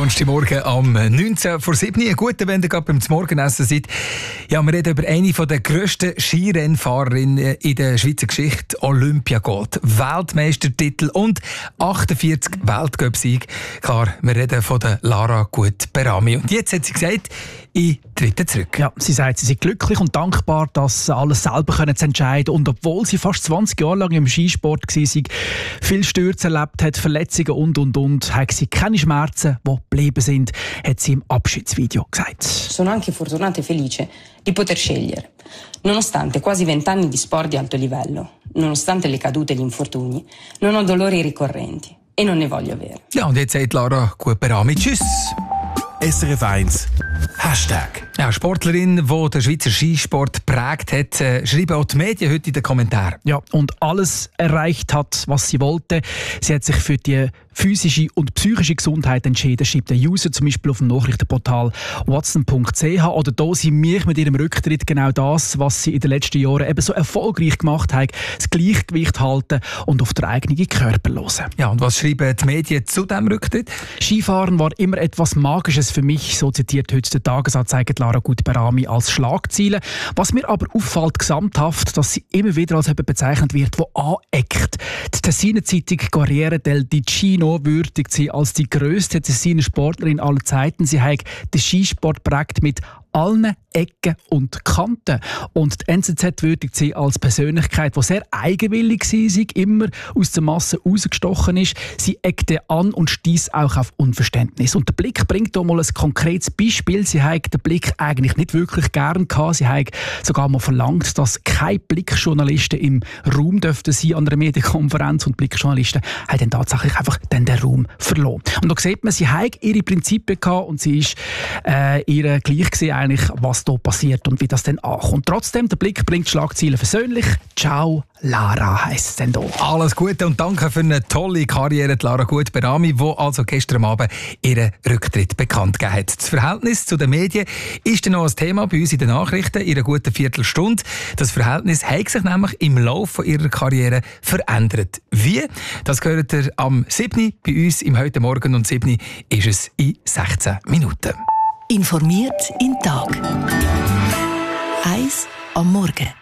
Donnerstagmorgen am 19:07 Ein guter, wenn ihr gerade beim Morgenessen seid. Ja, wir reden über eine der grössten Skirennfahrerinnen in der Schweizer Geschichte. Olympiagold, Weltmeistertitel und 48 Weltcup-Siege. Klar, wir reden von der Lara Gut-Berami. Und jetzt hat sie gesagt, ich trete zurück. Ja, sie sagt, sie sei glücklich und dankbar, dass sie alles selber zu entscheiden können. Und obwohl sie fast 20 Jahre lang im Skisport war, viel Stürze erlebt hat, Verletzungen und, hat sie keine Schmerzen, die geblieben sind, hat sie im Abschiedsvideo gesagt. Sono anche fortunata e felice di poter scegliere. Nonostante quasi 20 anni di sport di alto livello, nonostante le cadute e gli infortuni, non ho dolori ricorrenti e non ne voglio avere. Ja, und jetzt sagt Lara Gut-Berami tschüss. SRF 1 Hashtag. Ja, Sportlerin, die den Schweizer Skisport geprägt hat, schreiben auch die Medien heute in den Kommentaren. Ja, und alles erreicht hat, was sie wollte. Sie hat sich für die physische und psychische Gesundheit entschieden, schreibt der User zum Beispiel auf dem Nachrichtenportal watson.ch. Oder da sie mich mit ihrem Rücktritt genau das, was sie in den letzten Jahren eben so erfolgreich gemacht hat, das Gleichgewicht halten und auf den eigenen Körper hören. Ja, und was schreiben die Medien zu diesem Rücktritt? Skifahren war immer etwas Magisches für mich, so zitiert heute der Tagesanzeiger Lara Gut-Berami als Schlagziele. Was mir aber auffällt gesamthaft, dass sie immer wieder als jemand bezeichnet wird, der aneckt. Die Tessiner Zeitung Corriere del Ticino würdigt sie als die grösste Tessiner Sportlerin aller Zeiten. Sie hat den Skisport prägt mit allen Ecken und Kanten. Und die NZZ würdigt sie als Persönlichkeit, die sehr eigenwillig war, immer aus der Masse rausgestochen ist. Sie eckte an und stieß auch auf Unverständnis. Und der Blick bringt hier mal ein konkretes Beispiel. Sie hat den Blick eigentlich nicht wirklich gern gehabt. Sie hat sogar mal verlangt, dass keine Blickjournalisten im Raum dürften sein an einer Medienkonferenz. Und Blickjournalisten haben dann tatsächlich einfach den Raum verloren. Und da sieht man, sie hat ihre Prinzipien gehabt und sie ist ihr gleich gesehen, eigentlich, was da passiert und wie das dann ankommt. Trotzdem, der Blick bringt Schlagzeilen versöhnlich. Ciao, Lara heisst es dann hier. Alles Gute und danke für eine tolle Karriere, die Lara Gut-Berami, die also gestern Abend ihren Rücktritt bekannt gegeben hat. Das Verhältnis zu den Medien ist dann noch ein Thema bei uns in den Nachrichten in einer guten Viertelstunde. Das Verhältnis hat sich nämlich im Laufe ihrer Karriere verändert. Wie? Das hört ihr am 7. bei uns im «Heute Morgen» und 7. ist es in 16 Minuten. Informiert in Tag. 1 am Morgen.